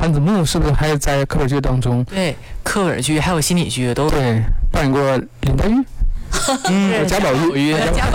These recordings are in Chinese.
黄子木是不是还在课本剧当中？ 对，课本剧还有心理剧都对扮演过林黛玉。贾宝玉，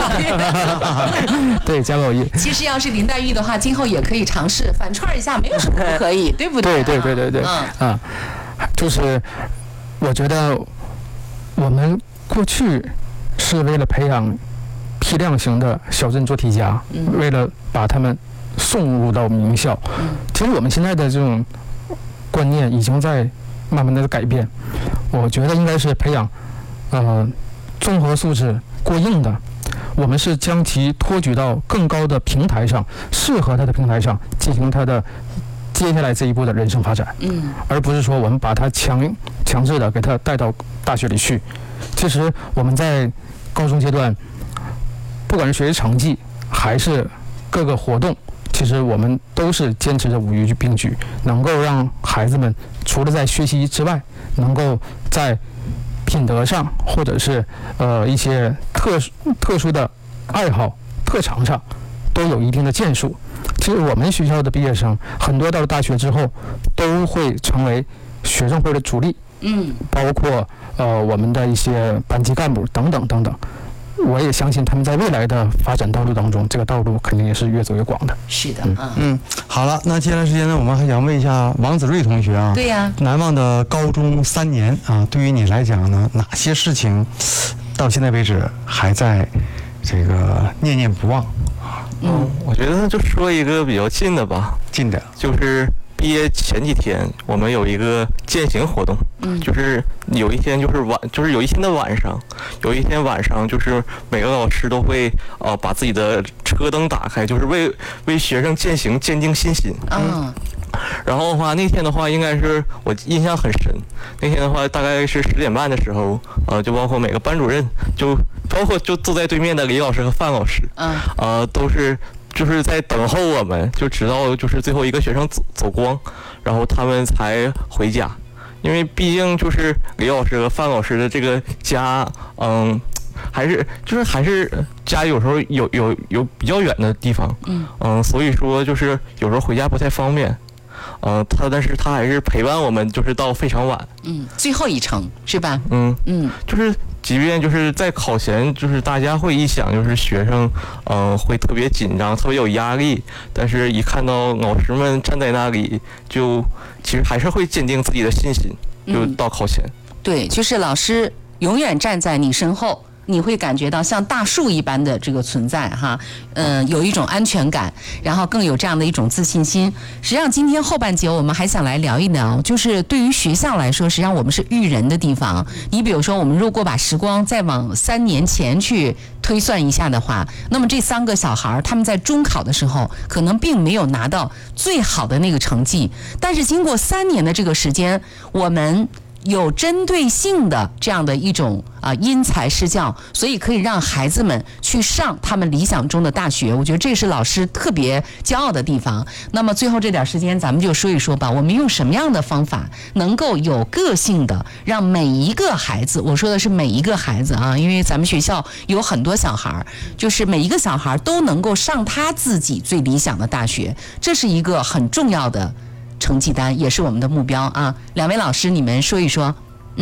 对贾宝玉。 其实要是林黛玉的话，今后也可以尝试反串一下，没有什么不可以，对不对？ 对，就是我觉得我们过去是为了培养批量型的小镇做题家，为了把他们送入到名校。其实我们现在的这种观念已经在慢慢的改变，我觉得应该是培养综合素质过硬的，我们是将其托举到更高的平台上，适合他的平台上进行他的接下来这一步的人生发展，而不是说我们把他强制的给他带到大学里去。其实我们在高中阶段，不管是学习成绩还是各个活动，其实我们都是坚持着五育并举，能够让孩子们除了在学习之外，能够在品德上或者是一些特殊的爱好特长上都有一定的建树。其实我们学校的毕业生很多到了大学之后都会成为学生会的主力，包括我们的一些班级干部等等等等。我也相信他们在未来的发展道路当中，这个道路肯定也是越走越广的。 是的， 好了，那接下来时间呢，我们还想问一下王子睿同学啊， 对呀， 难忘的高中3年啊，对于你来讲呢，哪些事情到现在为止还在这个念念不忘？ 我觉得就说一个比较近的吧， 近的就是毕业前几天，我们有一个践行活动，就是有一天有一天的晚上，就是每个老师都会把自己的车灯打开，就是为学生践行，坚定信心。然后的话，那天的话应该是我印象很深。那天的话大概是10点半的时候，就包括每个班主任，就包括就坐在对面的李老师和范老师，都是就是在等候我们，就直到就是最后一个学生走光，然后他们才回家。因为毕竟就是李老师和范老师的这个家，还是家有时候有比较远的地方，所以说就是有时候回家不太方便。但是他还是陪伴我们，就是到非常晚。 最后一程是吧？ 就是即便就是在考前，就是大家会一想，就是学生，会特别紧张，特别有压力。但是一看到老师们站在那里，就其实还是会坚定自己的信心，就到考前。 对，就是老师永远站在你身后。你会感觉到像大树一般的这个存在哈，有一种安全感，然后更有这样的一种自信心。实际上今天后半节我们还想来聊一聊，就是对于学校来说，实际上我们是育人的地方。你比如说我们如果把时光再往3年前去推算一下的话，那么这3个小孩他们在中考的时候可能并没有拿到最好的那个成绩，但是经过3年的这个时间，我们有针对性的这样的一种因材施教，所以可以让孩子们去上他们理想中的大学。我觉得这是老师特别骄傲的地方。那么最后这点时间咱们就说一说吧，我们用什么样的方法能够有个性的让每一个孩子，我说的是每一个孩子啊，因为咱们学校有很多小孩，就是每一个小孩都能够上他自己最理想的大学，这是一个很重要的成绩单，也是我们的目标啊。2位老师你们说一说。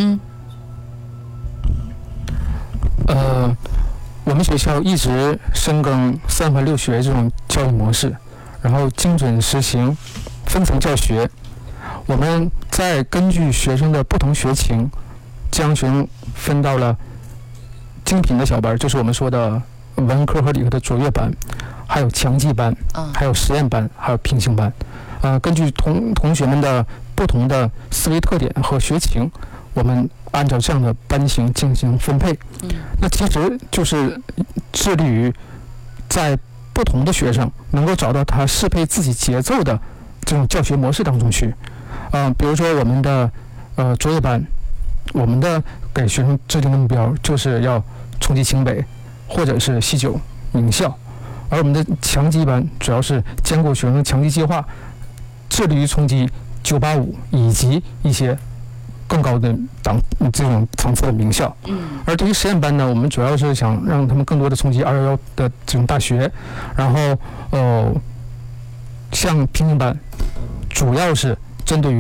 我们学校一直深耕3环6学这种教育模式，然后精准实行分层教学。我们再根据学生的不同学情，将学生分到了精品的小班，就是我们说的文科和理科的卓越班，还有强记班，还有实验班，还有平行班。根据同学们的不同的思维特点和学情，我们按照这样的班型进行分配。那其实就是致力于在不同的学生能够找到他适配自己节奏的这种教学模式当中去。比如说我们的卓越班，我们的给学生制定的目标就是要冲击清北或者是西9名校，而我们的强基班主要是兼顾学生强基计划，致力于冲击985以及一些更高的这种层次的名校。而对于实验班呢，我们主要是想让他们更多的冲击211的这种大学，然后像平行班主要是针对于